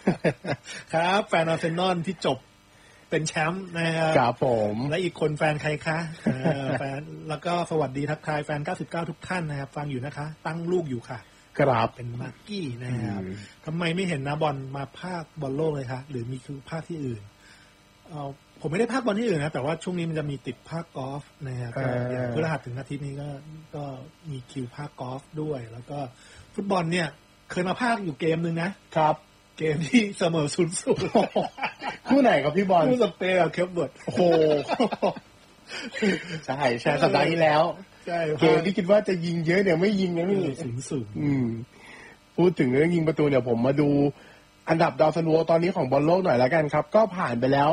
ครับแฟนอาร์เซนอลที่จบเป็นแชมป์นะครับผมและอีกคนแฟนใครคะแฟนแล้วก็สวัสดีทักทายแฟน99ทุกท่านนะครับฟังอยู่นะคะตั้งลูกอยู่ค่ะครับเป็นมากกี้นะครับทำไมไม่เห็นนะบอลมาภาคบอลโลกเลยคะหรือมีคือภาคที่อื่นผมไม่ได้ภาคบอลที่อื่นนะแต่ว่าช่วงนี้มันจะมีติดภาคกอล์ฟนะครับอย่างพฤหัสถึงอาทิตย์นี้ก็มีคิวภาคกอล์ฟด้วยแล้วก็ฟุตบอลเนี่ยเคยมาภาคอยู่เกมนึงนะครับเกมที่เสมอ0-0 คู่ไหนครับพี่บอลคู่สเปนกับเคปเวิร์ดโอ้โหใช่สัปดาห์ที่แล้วเกมที่คิดว่าจะยิงเยอะเนี่ยไม่ยิงนะพี่ 0-0 พูดถึงเรื่องยิงประตูเนี่ยผมมาดูอันดับดาวซันโวตอนนี้ของบอลโลกหน่อยแล้วกันครับก็ผ่านไปแล้ว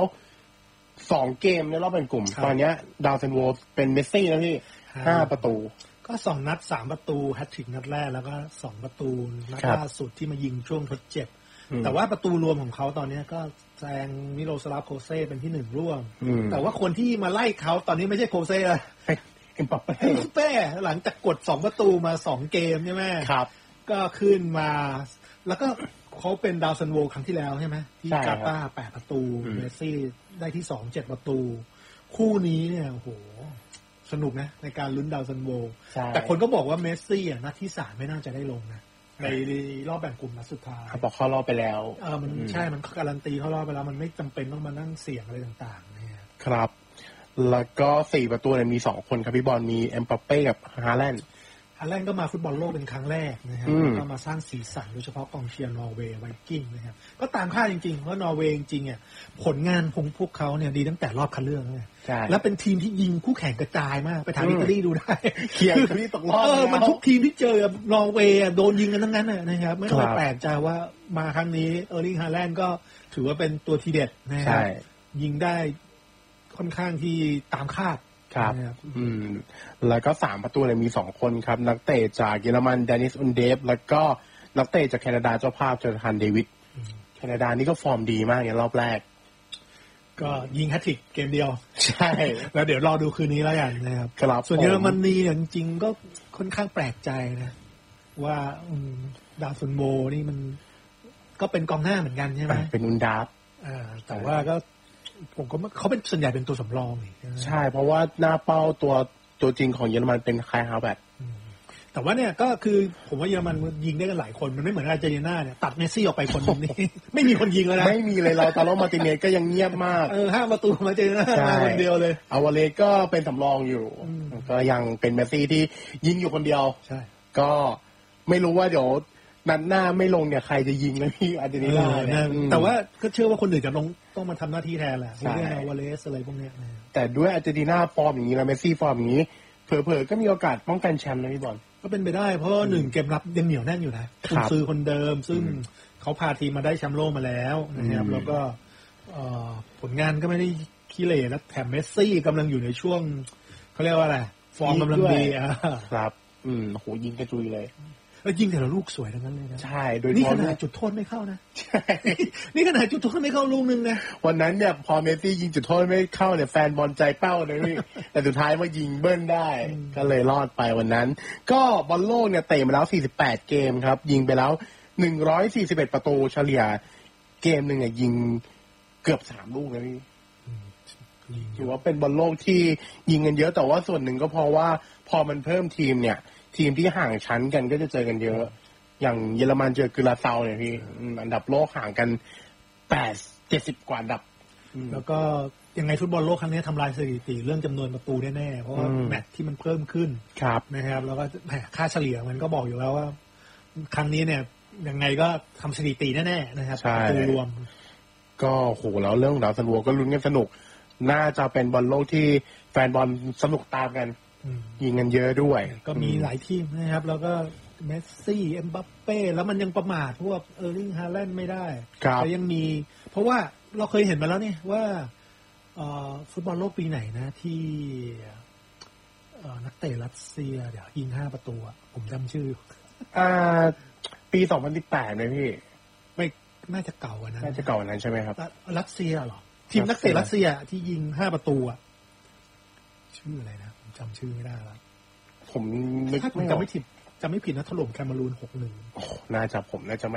2เกมในรอบแบ่งกลุ่มตอนนี้ดาวซันโวเป็นเมสซี่แล้วพี่5ประตูก็2นัด3ประตูแฮตทริกนัดแรกแล้วก็2ประตูนัดล่าสุดที่มายิงช่วงทดเจ็บแต่ว่าประตูรวมของเขาตอนนี้ก็แซงมิโลสลาฟโคเซ่เป็นที่1ร่วมแต่ว่าคนที่มาไล่เขาตอนนี้ไม่ใช่โคเซ่เอ็มบัปเป้หลังจากกด2ประตูมา2เกมใช่ไหมครับก็ขึ้นมาแล้วก็เขาเป็นดาวซันโวครั้งที่แล้วใช่ไหมที่กาตาร์8ประตูเมสซี่ได้ที่2 7ประตูคู่นี้เนี่ยโอ้โหสนุกนะในการลุ้นดาวซันโวแต่คนก็บอกว่าเมสซี่นัดที่3ไม่น่าจะได้ลงนะในรอบแบ่งกลุ่มนัดสุดท้ายบอกเข้ารอบไปแล้วมันใช่มันการันตีเข้ารอบไปแล้วมันไม่จำเป็นต้องมานั่งเสี่ยงอะไรต่างๆนะครับแล้วก็4ประตูเนี่ยมี2คนครับพี่บอลมีเอ็มบัปเป้กับฮาแลนด์ก็มาฟุตบอลโลกเป็นครั้งแรกนะครับก็มาสร้างสีสันโดยเฉพาะกองเชียร์นอร์เวย์ไวกิ้งนะครับก็ตามคาดจริงๆเพราะนอร์เวย์จริงๆเนี่ยผลงานของพวกเขาเนี่ยดีตั้งแต่รอบคัดเลือกเลยแล้วเป็นทีมที่ยิงคู่แข่งกระจายมากไปถามอิตาลีดูได้เคียงที่ตกรอบมันทุกทีมที่เจอนอร์เวย์โดนยิงกันทั้งนั้นนะครับไม่ต้องแปลกใจว่ามาครั้งนี้เออร์ลิงฮาแลนด์ก็ถือว่าเป็นตัวทีเด็ดนะครับยิงได้ค่อนข้างที่ตามคาดครับแล้วก็3ประตูเนี่ยมี2คนครับนักเตะจากเยอรมันเดนิสอุนเดฟแล้วก็นักเตะจากแคนาดาเจ้าภาพโจนาธานเดวิดแคนาดานี่ก็ฟอร์มดีมากในรอบแรกก็ยิงแฮตทริกเกมเดียวใช่แล้วเดี๋ยวรอดูคืนนี้แล้วกันนะครับส่วนเยอรมนีเนี่ยจริงๆก็ค่อนข้างแปลกใจนะว่าดาวซันโวนี่มันก็เป็นกองหน้าเหมือนกันใช่ไหมเป็นอุนดาฟแต่ว่าก็ผมก็เขาเป็นส่วนใหญ่เป็นตัวสำรองใช่เพราะว่าหน้าเป้าตัวจริงของเยอรมันเป็นคายฮาวเวิร์ตแต่ว่าเนี่ยก็คือผมว่าเยอรมันยิงได้กันหลายคนมันไม่เหมือนอาร์เจนตินาเนี่ยตัดเมสซี่ออกไปคนนึงนี่ไม่มีคนยิงแล้วนะไม่มีเลยเราตาโลมาติเนสก็ยังเงียบมาก 5 ประตูมาเจอนะคนเดียวเลยอาวาเลสก็เป็นสำรองอยู่ก็ยังเป็นเมสซี่ที่ยิงอยู่คนเดียวใช่ก็ไม่รู้ว่าเดี๋ยวนัดหน้าไม่ลงเนี่ยใครจะยิงนะพี่อาร์เจนตินาเนี่ยแต่ว่าก็เชื่อว่าคนอื่นจะลงต้องมาทำหน้าที่แทนแหละพวกอาวาเลสอะไรพวกนี้แต่ด้วยอาร์เจนตินาฟอร์มอย่างนี้แล้วเมสซี่ฟอร์มอย่างนี้เผลอๆก็มีโอกาสป้องกันแชมป์นะพี่บอลก็เป็นไปได้เพราะ1เกมรับยังเหนียวแน่นอยู่นะคุณซื้อคนเดิมซึ่งเขาพาทีมมาได้แชมป์โลกมาแล้วนะครับแล้วก็ผลงานก็ไม่ได้ขี้เหร่และแถมเมสซี่กำลังอยู่ในช่วงเขาเรียกว่าอะไรฟอร์มกำลังดีครับโหยิงกระจุยเลยแล้วยิงแต่ละลูกสวยทั้งนั้นเลยนะใช่โดยนี่ขนาดจุดโทษไม่เข้านะใช่นี่ขนาดจุดโทษไม่เข้าลูกนึงนะวันนั้นเนี่ยพอเมสซี่ยิงจุดโทษไม่เข้าเนี่ยแฟนบอลใจเป้าเลยพี่แต่สุดท้ายมายิงเบิ้ลได้ก็เลยรอดไปวันนั้นก็บอลโลกเนี่ยเตะมาแล้ว48เกมครับยิงไปแล้ว141ประตูเฉลี่ยเกมนึงเนี่ยยิงเกือบ3ลูกเลยพี่ถือว่าเป็นบอลโลกที่ยิงกันเยอะแต่ว่าส่วนหนึ่งก็เพราะว่าพอมันเพิ่มทีมเนี่ยทีมที่ห่างชั้นกันก็จะเจอกันเยอะอย่างเยอรมันเจอกิราเซาเนี่ยพี่อันดับโลกห่างกัน70กว่าอันดับแล้วก็ยังไงฟุตบอลโลกครั้งนี้ทำลายสถิติเรื่องจำนวนประตูแน่ๆเพราะว่าแมตช์ที่มันเพิ่มขึ้นนะครับแล้วก็ค่าเฉลี่ยมันก็บอกอยู่แล้วว่าครั้งนี้เนี่ยยังไงก็ทำสถิติแน่ๆนะครับประตูรวมก็โหแล้วเรื่องดาวซันโวก็ลุ้นกันสนุกน่าจะเป็นบอลโลกที่แฟนบอลสนุกตามกันยิงกันเยอะด้วยก็มีหลายทีมนะครับแล้วก็เมสซี่เอ็มบัปเป้แล้วมันยังประมาทพวกเออร์ลิงฮาแลนด์ไม่ได้แต่ยังมีเพราะว่าเราเคยเห็นมาแล้วเนี่ยว่าฟุตบอลโลกปีไหนนะที่นักเตะรัสเซียเดี๋ยวยิง5ประตูผมจำชื่อปี2018เลยพี่ไม่น่าจะเก่ากว่านั้นน่าจะเก่ากว่านั้นใช่ไหมครับรัสเซียเหรอทีมนักเตะรัสเซียที่ยิง5ประตูชื่ออะไรนะผมจำชื่อไม่ได้แล้วผมถ้าผมจำไม่ผิดนะถล่มแคเมรูน 6-1 น่าจะผมน่าจะ